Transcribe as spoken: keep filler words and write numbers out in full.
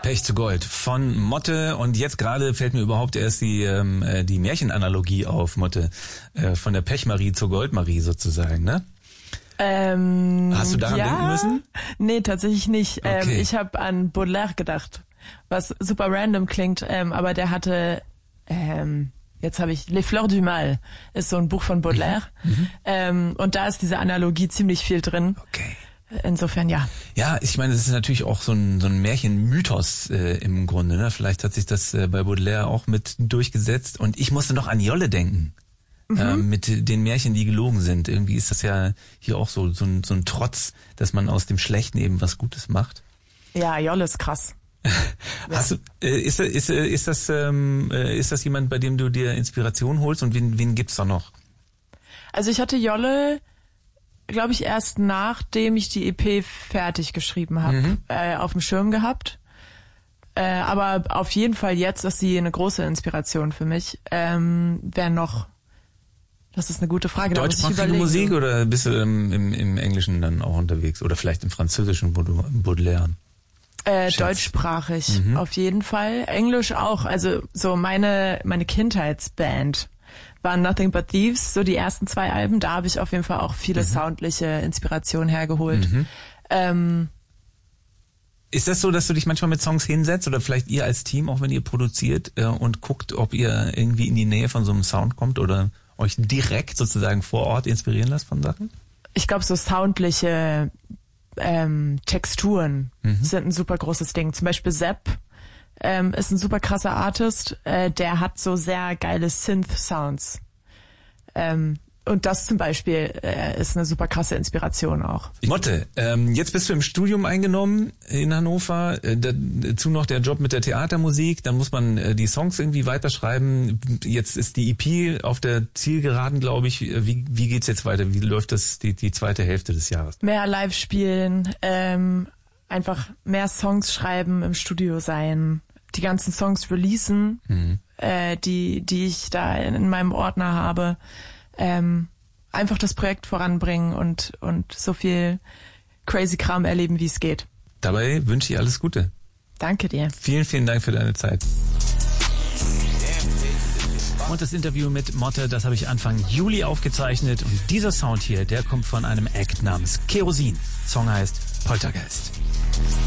Pech zu Gold von Motte. Und jetzt gerade fällt mir überhaupt erst die ähm, die Märchenanalogie auf, Motte. Äh, von der Pechmarie zur Goldmarie sozusagen, ne? Ähm, Hast du daran ja? denken müssen? Nee, tatsächlich nicht. Okay. Ähm, ich habe an Baudelaire gedacht, was super random klingt, ähm, aber der hatte... Ähm, Jetzt habe ich Les Fleurs du Mal, ist so ein Buch von Baudelaire. Mhm. Ähm, und da ist diese Analogie ziemlich viel drin. Okay. Insofern ja. Ja, ich meine, es ist natürlich auch so ein, so ein Märchenmythos äh, im Grunde. Ne? Vielleicht hat sich das äh, bei Baudelaire auch mit durchgesetzt. Und ich musste noch an Jolle denken. Mhm. Äh, mit den Märchen, die gelogen sind. Irgendwie ist das ja hier auch so, so, ein, so ein Trotz, dass man aus dem Schlechten eben was Gutes macht. Ja, Jolle ist krass. Hast du, äh, ist, ist, ist, das, ähm, ist das jemand, bei dem du dir Inspiration holst und wen, wen gibt's da noch? Also ich hatte Jolle, glaube ich, erst nachdem ich die E P fertig geschrieben habe, mhm. äh, auf dem Schirm gehabt. Äh, aber auf jeden Fall jetzt ist sie eine große Inspiration für mich. Ähm, wer noch? Das ist eine gute Frage. Deutschsprachige Musik oder bist du im, im, im Englischen dann auch unterwegs? Oder vielleicht im Französischen Baudelaire? Äh, deutschsprachig, mhm. auf jeden Fall. Englisch auch. Also so meine meine Kindheitsband war Nothing But Thieves, so die ersten zwei Alben. Da habe ich auf jeden Fall auch viele mhm. soundliche Inspirationen hergeholt. Mhm. Ähm, Ist das so, dass du dich manchmal mit Songs hinsetzt oder vielleicht ihr als Team, auch wenn ihr produziert äh, und guckt, ob ihr irgendwie in die Nähe von so einem Sound kommt oder euch direkt sozusagen vor Ort inspirieren lasst von Sachen? Ich glaube, so soundliche Ähm, Texturen mhm. sind ein super großes Ding. Zum Beispiel Sepp ähm, ist ein super krasser Artist, äh, der hat so sehr geile Synth-Sounds. Ähm, und das zum Beispiel äh, ist eine super krasse Inspiration auch. Motte, ähm, jetzt bist du im Studium eingenommen in Hannover, äh, dazu noch der Job mit der Theatermusik, dann muss man äh, die Songs irgendwie weiterschreiben. Jetzt ist die E P auf der Zielgeraden, glaube ich. Wie, wie geht's jetzt weiter? Wie läuft das die, die zweite Hälfte des Jahres? Mehr live spielen, ähm, einfach mehr Songs schreiben, im Studio sein, die ganzen Songs releasen, mhm. äh, die, die ich da in, in meinem Ordner habe. Ähm, einfach das Projekt voranbringen und, und so viel crazy Kram erleben, wie es geht. Dabei wünsche ich alles Gute. Danke dir. Vielen, vielen Dank für deine Zeit. Und das Interview mit Motte, das habe ich Anfang Juli aufgezeichnet. Und dieser Sound hier, der kommt von einem Act namens Kerosin. Song heißt Poltergeist.